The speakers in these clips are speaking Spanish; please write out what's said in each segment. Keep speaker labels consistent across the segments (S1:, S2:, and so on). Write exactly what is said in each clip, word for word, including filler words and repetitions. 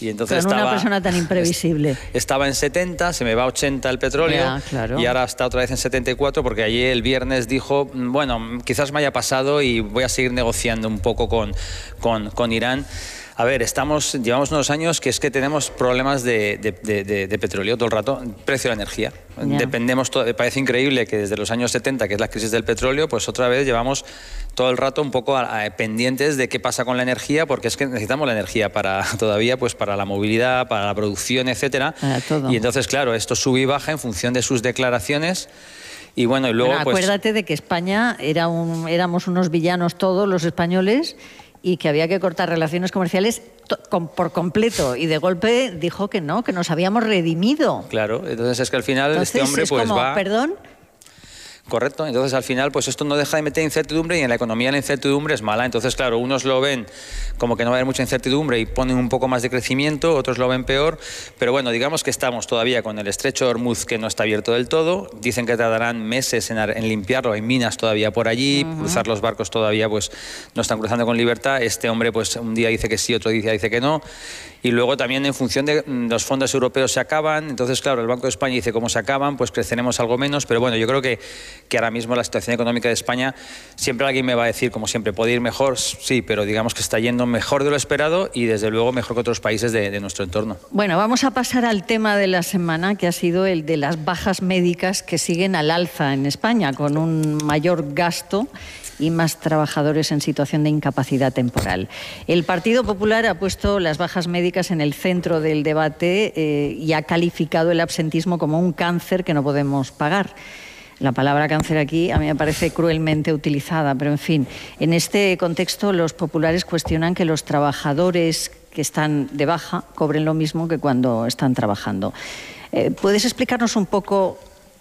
S1: Y entonces
S2: Con
S1: estaba,
S2: una persona tan imprevisible.
S1: Estaba en setenta, se me va a ochenta el petróleo,
S2: ya, claro.
S1: y ahora está otra vez en setenta y cuatro porque allí el viernes dijo, bueno, quizás me haya pasado y voy a seguir negociando un poco con, con, con Irán. A ver, estamos, llevamos unos años que es que tenemos problemas de, de, de, de, de petróleo todo el rato, precio de la energía. Yeah. Dependemos, todo, parece increíble que desde los años setenta, que es la crisis del petróleo, pues otra vez llevamos todo el rato un poco a, a, pendientes de qué pasa con la energía, porque es que necesitamos la energía para todavía, pues para la movilidad, para la producción, etcétera.
S2: Para todo.
S1: Y entonces, claro, esto sube y baja en función de sus declaraciones. Y bueno, y luego,
S2: bueno, acuérdate
S1: pues,
S2: de que España era un, éramos unos villanos todos los españoles, y que había que cortar relaciones comerciales con, por completo, y de golpe dijo que no, que nos habíamos redimido.
S1: Claro, entonces es que al final entonces, este hombre
S2: es
S1: pues
S2: como,
S1: va...
S2: ¿Perdón?
S1: Correcto, entonces al final pues esto no deja de meter incertidumbre, y en la economía la incertidumbre es mala. Entonces, claro, unos lo ven como que no va a haber mucha incertidumbre y ponen un poco más de crecimiento, otros lo ven peor, pero bueno, digamos que estamos todavía con el estrecho de Hormuz, que no está abierto del todo. Dicen que tardarán meses en, en limpiarlo, hay minas todavía por allí, uh-huh. cruzar los barcos todavía pues no están cruzando con libertad. Este hombre pues un día dice que sí, otro día dice que no. Y luego también en función de los fondos europeos se acaban, entonces claro, el Banco de España dice como se acaban, pues creceremos algo menos, pero bueno, yo creo que, que ahora mismo la situación económica de España, siempre alguien me va a decir, como siempre, puede ir mejor, sí, pero digamos que está yendo mejor de lo esperado y desde luego mejor que otros países de, de nuestro entorno.
S2: Bueno, vamos a pasar al tema de la semana, que ha sido el de las bajas médicas que siguen al alza en España, con un mayor gasto y más trabajadores en situación de incapacidad temporal. El Partido Popular ha puesto las bajas médicas en el centro del debate eh, y ha calificado el absentismo como un cáncer que no podemos pagar. La palabra cáncer aquí a mí me parece cruelmente utilizada, pero en fin, en este contexto los populares cuestionan que los trabajadores que están de baja cobren lo mismo que cuando están trabajando. Eh, ¿Puedes explicarnos un poco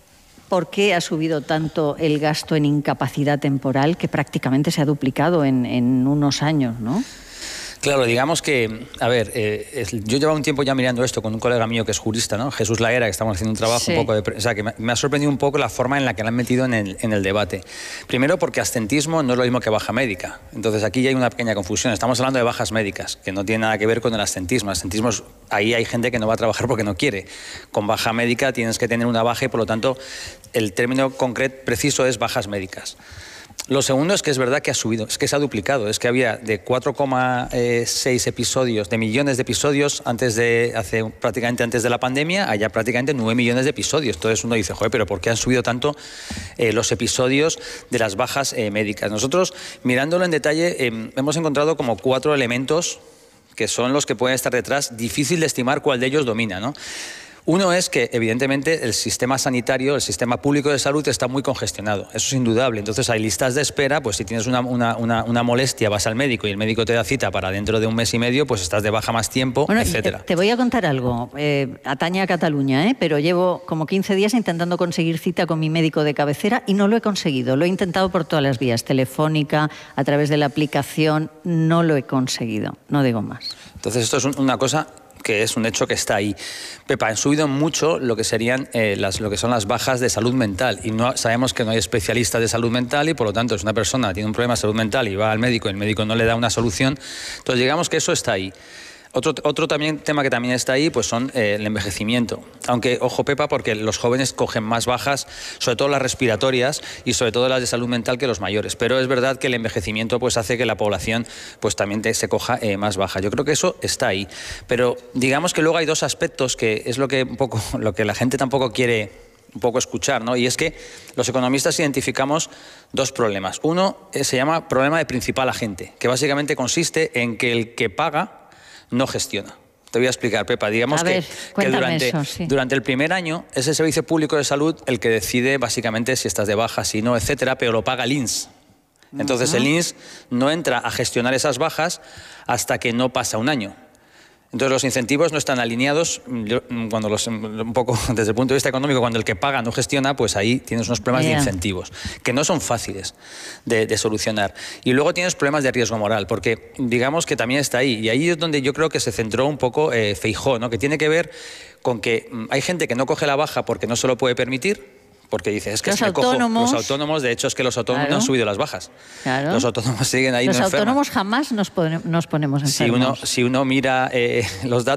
S2: por qué ha subido tanto el gasto en incapacidad temporal, que prácticamente se ha duplicado en, en unos años, ¿no?
S1: Claro, digamos que, a ver, eh, yo llevaba un tiempo ya mirando esto con un colega mío que es jurista, ¿no? Jesús Laera, que estamos haciendo un trabajo sí. un poco de... O sea, que me, me ha sorprendido un poco la forma en la que lo han metido en el, en el debate. Primero porque absentismo no es lo mismo que baja médica. Entonces aquí ya hay una pequeña confusión. Estamos hablando de bajas médicas, que no tiene nada que ver con el absentismo. Absentismo, es, ahí hay gente que no va a trabajar porque no quiere. Con baja médica tienes que tener una baja y por lo tanto el término concreto preciso es bajas médicas. Lo segundo es que es verdad que ha subido, es que se ha duplicado, es que había de cuatro coma seis episodios, de millones de episodios antes de, hace, prácticamente antes de la pandemia, allá prácticamente nueve millones de episodios. Entonces uno dice, joder, pero ¿por qué han subido tanto eh, los episodios de las bajas eh, médicas? Nosotros, mirándolo en detalle, eh, hemos encontrado como cuatro elementos que son los que pueden estar detrás, difícil de estimar cuál de ellos domina, ¿no? Uno es que, evidentemente, el sistema sanitario, el sistema público de salud está muy congestionado. Eso es indudable. Entonces, hay listas de espera, pues si tienes una, una, una, una molestia, vas al médico y el médico te da cita para dentro de un mes y medio, pues estás de baja más tiempo,
S2: bueno,
S1: etcétera.
S2: Te, te voy a contar algo. Eh, atañe a Cataluña, ¿eh? Pero llevo como quince días intentando conseguir cita con mi médico de cabecera y no lo he conseguido. Lo he intentado por todas las vías, telefónica, a través de la aplicación, no lo he conseguido. No digo más.
S1: Entonces, esto es una cosa que es un hecho que está ahí. Pepa, han subido mucho lo que serían eh, las, lo que son las bajas de salud mental, y no sabemos que no hay especialistas de salud mental y por lo tanto si una persona tiene un problema de salud mental y va al médico y el médico no le da una solución, entonces digamos que eso está ahí. Otro, otro también, tema que también está ahí pues son eh, el envejecimiento. Aunque, ojo Pepa, porque los jóvenes cogen más bajas, sobre todo las respiratorias y sobre todo las de salud mental que los mayores. Pero es verdad que el envejecimiento pues hace que la población pues también te, se coja eh, más baja. Yo creo que eso está ahí. Pero digamos que luego hay dos aspectos que es lo que, un poco, lo que la gente tampoco quiere un poco escuchar, ¿no? Y es que los economistas identificamos dos problemas. Uno eh, se llama problema de principal agente, que básicamente consiste en que el que paga no gestiona. Te voy a explicar, Pepa. Digamos
S2: ver,
S1: que, que durante,
S2: eso, sí.
S1: durante el primer año es el Servicio Público de Salud el que decide básicamente si estás de baja, si no, etcétera, pero lo paga el I N S. Entonces uh-huh. el I N S no entra a gestionar esas bajas hasta que no pasa un año. Entonces los incentivos no están alineados. Yo, cuando los, un poco desde el punto de vista económico, cuando el que paga no gestiona, pues ahí tienes unos problemas yeah. de incentivos, que no son fáciles de, de solucionar. Y luego tienes problemas de riesgo moral, porque digamos que también está ahí. Y ahí es donde yo creo que se centró un poco eh, Feijóo, ¿no? Que tiene que ver con que hay gente que no coge la baja porque no se lo puede permitir, porque dice, es que
S2: los
S1: si me
S2: autónomos,
S1: cojo, los autónomos, de hecho es que los autónomos
S2: claro,
S1: no han subido las bajas.
S2: Claro.
S1: Los autónomos siguen ahí.
S2: Los
S1: no
S2: autónomos jamás nos, pone, nos ponemos enfermos.
S1: Si uno, si uno mira eh, los datos,